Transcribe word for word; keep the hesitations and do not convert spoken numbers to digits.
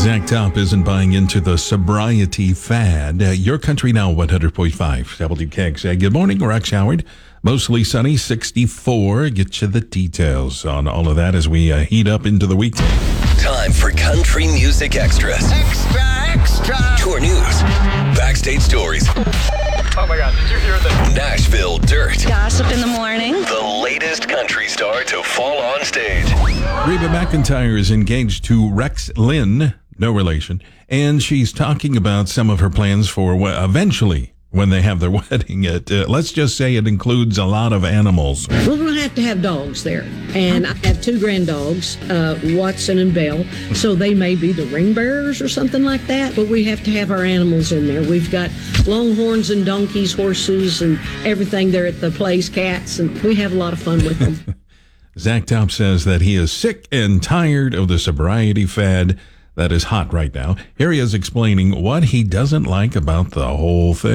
Zach Top isn't buying into the sobriety fad. Uh, your Country Now, one hundred point five W K X A. Good morning, Rex Howard. Mostly sunny, sixty-four. Get you the details on all of that as we uh, heat up into the weekend. Time for Country Music Extras. Extra, extra. Tour news, backstage stories. Oh my God, did you hear that? Nashville Dirt. Gossip in the morning. The latest country star to fall on stage. Reba McEntire is engaged to Rex Lynn, no relation, and she's talking about some of her plans for well, eventually when they have their wedding. It, uh, let's just say it includes a lot of animals. We're going to have to have dogs there. And I have two grand dogs, uh, Watson and Belle. So they may be the ring bearers or something like that. But we have to have our animals in there. We've got longhorns and donkeys, horses, and everything there at the place, cats. And we have a lot of fun with them. Zach Top says that he is sick and tired of the sobriety fad that is hot right now. Here he is explaining what he doesn't like about the whole thing.